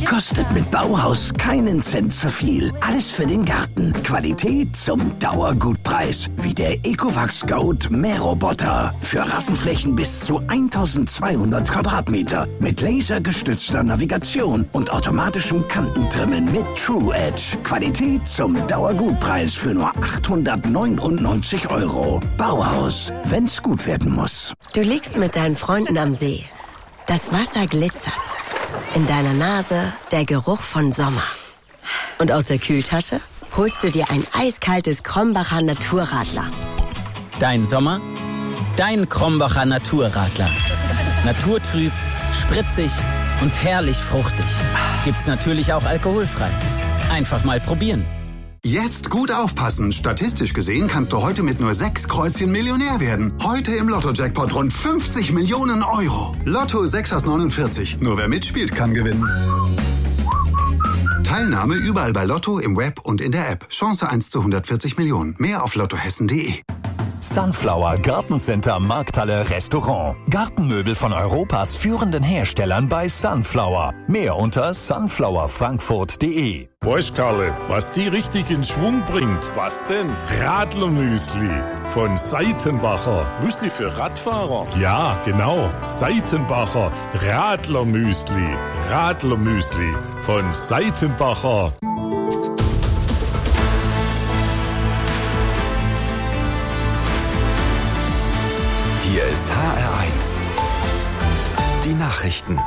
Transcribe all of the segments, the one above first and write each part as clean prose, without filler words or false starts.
Kostet mit Bauhaus keinen Cent zu viel. Alles für den Garten. Qualität zum Dauergutpreis. Wie der Ecovacs Goat Mähroboter. Für Rasenflächen bis zu 1200 Quadratmeter. Mit lasergestützter Navigation und automatischem Kantentrimmen mit True Edge. Qualität zum Dauergutpreis für nur 899 €. Bauhaus, wenn's gut werden muss. Du liegst mit deinen Freunden am See. Das Wasser glitzert. In deiner Nase der Geruch von Sommer. Und aus der Kühltasche holst du dir ein eiskaltes Krombacher Naturradler. Dein Sommer, dein Krombacher Naturradler. Naturtrüb, spritzig und herrlich fruchtig. Gibt's natürlich auch alkoholfrei. Einfach mal probieren. Jetzt gut aufpassen. Statistisch gesehen kannst du heute mit nur 6 Kreuzchen Millionär werden. Heute im Lotto-Jackpot rund 50 Millionen €. Lotto 6 aus 49. Nur wer mitspielt, kann gewinnen. Teilnahme überall bei Lotto, im Web und in der App. Chance 1 zu 140 Millionen. Mehr auf lottohessen.de. Sunflower Gartencenter Markthalle Restaurant. Gartenmöbel von Europas führenden Herstellern bei Sunflower. Mehr unter sunflowerfrankfurt.de. Weißt Karle, was die richtig in Schwung bringt? Was denn? Radlermüsli von Seitenbacher. Müsli für Radfahrer? Ja, genau. Seitenbacher Radlermüsli. Radlermüsli von Seitenbacher. Hier ist HR1. Die Nachrichten.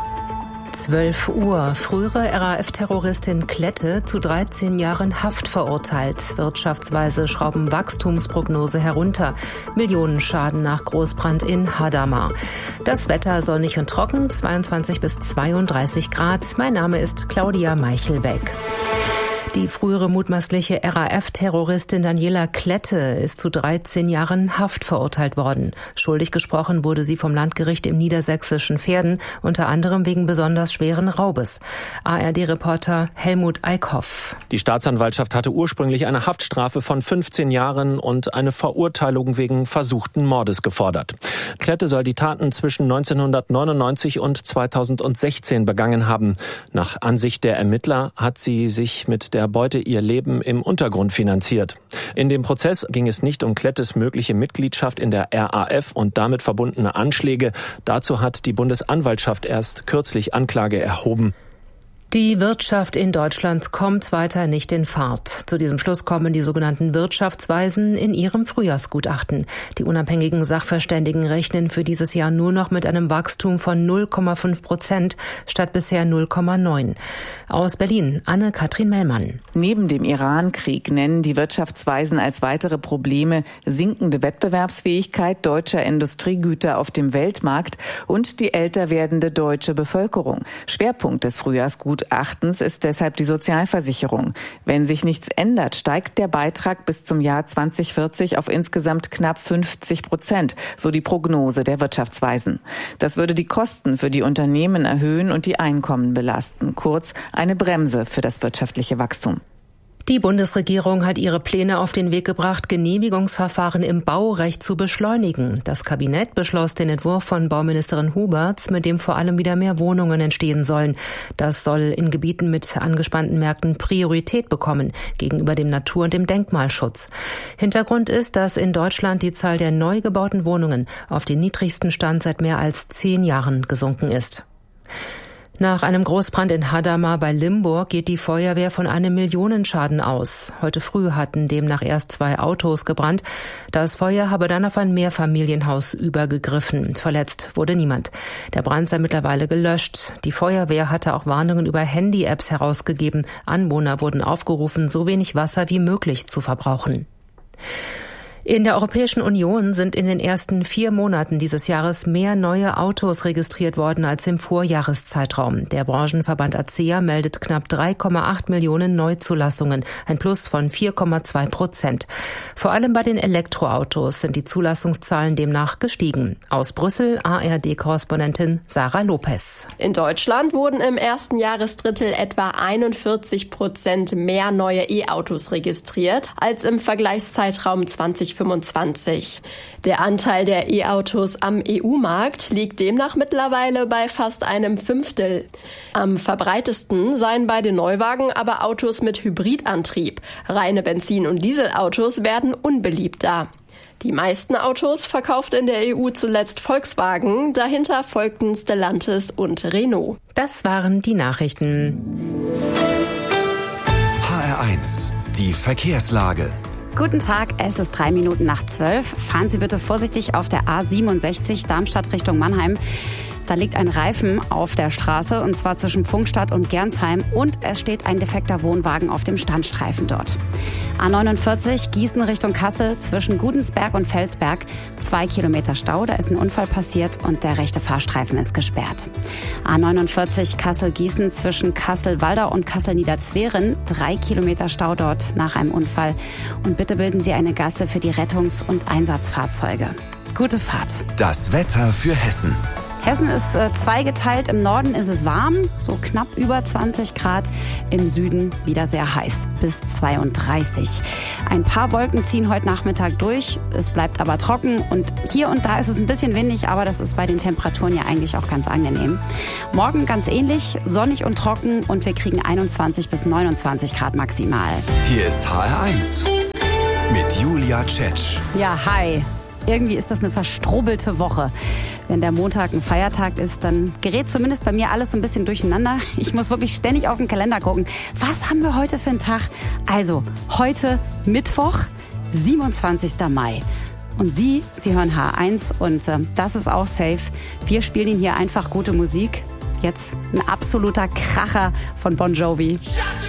12 Uhr. Frühere RAF-Terroristin Klette zu 13 Jahren Haft verurteilt. Wirtschaftsweise schrauben Wachstumsprognose herunter. Millionenschaden nach Großbrand in Hadamar. Das Wetter sonnig und trocken, 22 bis 32 Grad. Mein Name ist Claudia Meichelbeck. Die frühere mutmaßliche RAF-Terroristin Daniela Klette ist zu 13 Jahren Haft verurteilt worden. Schuldig gesprochen wurde sie vom Landgericht im niedersächsischen Verden, unter anderem wegen besonders schweren Raubes. ARD-Reporter Helmut Eickhoff. Die Staatsanwaltschaft hatte ursprünglich eine Haftstrafe von 15 Jahren und eine Verurteilung wegen versuchten Mordes gefordert. Klette soll die Taten zwischen 1999 und 2016 begangen haben. Nach Ansicht der Ermittler hat sie sich mit der Beute ihr Leben im Untergrund finanziert. In dem Prozess ging es nicht um Klettes mögliche Mitgliedschaft in der RAF und damit verbundene Anschläge. Dazu hat die Bundesanwaltschaft erst kürzlich Anklage erhoben. Die Wirtschaft in Deutschland kommt weiter nicht in Fahrt. Zu diesem Schluss kommen die sogenannten Wirtschaftsweisen in ihrem Frühjahrsgutachten. Die unabhängigen Sachverständigen rechnen für dieses Jahr nur noch mit einem Wachstum von 0,5% statt bisher 0,9%. Aus Berlin, Anne-Kathrin Mellmann. Neben dem Iran-Krieg nennen die Wirtschaftsweisen als weitere Probleme sinkende Wettbewerbsfähigkeit deutscher Industriegüter auf dem Weltmarkt und die älter werdende deutsche Bevölkerung. Schwerpunkt des Frühjahrsgutachtens ist deshalb die Sozialversicherung. Wenn sich nichts ändert, steigt der Beitrag bis zum Jahr 2040 auf insgesamt knapp 50%, so die Prognose der Wirtschaftsweisen. Das würde die Kosten für die Unternehmen erhöhen und die Einkommen belasten. Kurz, eine Bremse für das wirtschaftliche Wachstum. Die Bundesregierung hat ihre Pläne auf den Weg gebracht, Genehmigungsverfahren im Baurecht zu beschleunigen. Das Kabinett beschloss den Entwurf von Bauministerin Huberts, mit dem vor allem wieder mehr Wohnungen entstehen sollen. Das soll in Gebieten mit angespannten Märkten Priorität bekommen gegenüber dem Natur- und dem Denkmalschutz. Hintergrund ist, dass in Deutschland die Zahl der neu gebauten Wohnungen auf den niedrigsten Stand seit mehr als 10 Jahren gesunken ist. Nach einem Großbrand in Hadamar bei Limburg geht die Feuerwehr von einem Millionenschaden aus. Heute früh hatten demnach erst 2 Autos gebrannt. Das Feuer habe dann auf ein Mehrfamilienhaus übergegriffen. Verletzt wurde niemand. Der Brand sei mittlerweile gelöscht. Die Feuerwehr hatte auch Warnungen über Handy-Apps herausgegeben. Anwohner wurden aufgerufen, so wenig Wasser wie möglich zu verbrauchen. In der Europäischen Union sind in den ersten 4 Monaten dieses Jahres mehr neue Autos registriert worden als im Vorjahreszeitraum. Der Branchenverband ACEA meldet knapp 3,8 Millionen Neuzulassungen, ein Plus von 4,2%. Vor allem bei den Elektroautos sind die Zulassungszahlen demnach gestiegen. Aus Brüssel ARD-Korrespondentin Sarah Lopez. In Deutschland wurden im ersten Jahresdrittel etwa 41% mehr neue E-Autos registriert als im Vergleichszeitraum 2015. 2025. Der Anteil der E-Autos am EU-Markt liegt demnach mittlerweile bei fast 1/5. Am verbreitesten seien bei den Neuwagen aber Autos mit Hybridantrieb. Reine Benzin- und Dieselautos werden unbeliebter. Die meisten Autos verkauft in der EU zuletzt Volkswagen, dahinter folgten Stellantis und Renault. Das waren die Nachrichten. HR1, die Verkehrslage. Guten Tag, es ist 3 Minuten nach 12. Fahren Sie bitte vorsichtig auf der A67 Darmstadt Richtung Mannheim. Da liegt ein Reifen auf der Straße, und zwar zwischen Pfungstadt und Gernsheim, und es steht ein defekter Wohnwagen auf dem Standstreifen dort. A49 Gießen Richtung Kassel zwischen Gudensberg und Felsberg, 2 Kilometer Stau, da ist ein Unfall passiert und der rechte Fahrstreifen ist gesperrt. A49 Kassel-Gießen zwischen Kassel-Waldau und Kassel-Niederzweren, 3 Kilometer Stau dort nach einem Unfall, und bitte bilden Sie eine Gasse für die Rettungs- und Einsatzfahrzeuge. Gute Fahrt. Das Wetter für Hessen. Hessen ist zweigeteilt. Im Norden ist es warm, so knapp über 20 Grad. Im Süden wieder sehr heiß, bis 32. Ein paar Wolken ziehen heute Nachmittag durch. Es bleibt aber trocken, und hier und da ist es ein bisschen windig, aber das ist bei den Temperaturen ja eigentlich auch ganz angenehm. Morgen ganz ähnlich, sonnig und trocken, und wir kriegen 21 bis 29 Grad maximal. Hier ist HR1 mit Julia Tschetsch. Ja, hi. Irgendwie ist das eine verstrubbelte Woche. Wenn der Montag ein Feiertag ist, dann gerät zumindest bei mir alles so ein bisschen durcheinander. Ich muss wirklich ständig auf den Kalender gucken. Was haben wir heute für einen Tag? Also, heute Mittwoch, 27. Mai. Und Sie hören H1, und das ist auch safe. Wir spielen Ihnen hier einfach gute Musik. Jetzt ein absoluter Kracher von Bon Jovi.